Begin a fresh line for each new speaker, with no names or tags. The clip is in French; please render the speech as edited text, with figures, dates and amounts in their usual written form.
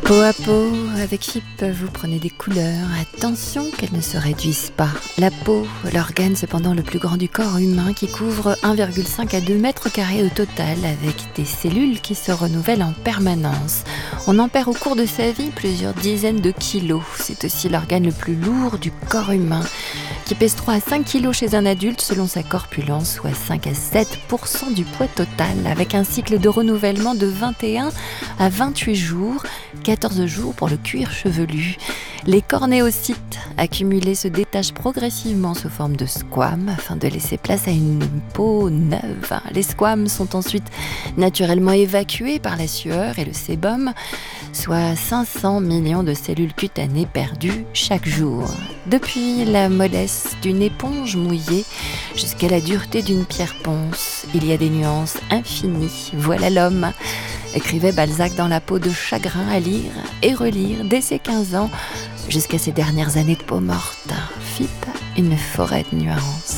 Peau à peau, avec Chip, vous prenez des couleurs. Attention qu'elles ne se réduisent pas. La peau, l'organe cependant le plus grand du corps humain qui couvre 1,5 à 2 mètres carrés au total, avec des cellules qui se renouvellent en permanence. On en perd au cours de sa vie plusieurs dizaines de kilos. C'est aussi l'organe le plus lourd du corps humain, qui pèse 3 à 5 kilos chez un adulte selon sa corpulence, soit 5 à 7% du poids total, avec un cycle de renouvellement de 21 à 28 jours, 14 jours pour le cuir chevelu. Les cornéocytes accumulés se détachent progressivement sous forme de squames afin de laisser place à une peau neuve. Les squames sont ensuite naturellement évacués par la sueur et le sébum, soit 500 millions de cellules cutanées perdues chaque jour. Depuis la mollesse d'une éponge mouillée jusqu'à la dureté d'une pierre ponce, il y a des nuances infinies. Voilà l'homme, écrivait Balzac dans La peau de chagrin, à lire et relire dès ses 15 ans jusqu'à ses dernières années de peau morte. Philippe, une forêt de nuances.